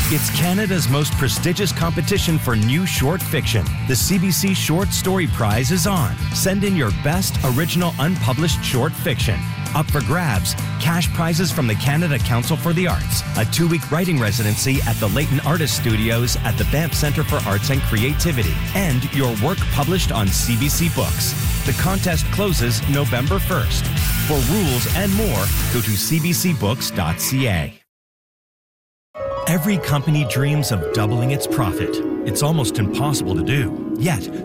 It's Canada's most prestigious competition for new short fiction. The CBC Short Story Prize is on. Send in your best original unpublished short fiction. Up for grabs, cash prizes from the Canada Council for the Arts, a 2-week writing residency at the Leighton Artist Studios at the Banff Centre for Arts and Creativity, and your work published on CBC Books. The contest closes November 1st. For rules and more, go to cbcbooks.ca. Every company dreams of doubling its profit. It's almost impossible to do. Yet,